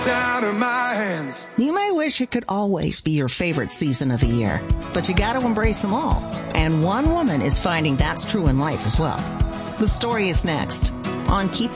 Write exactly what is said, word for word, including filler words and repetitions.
out of my hands. You may wish it could always be your favorite season of the year, but you got to embrace them all. And one woman is finding that's true in life as well. The story is next on Keep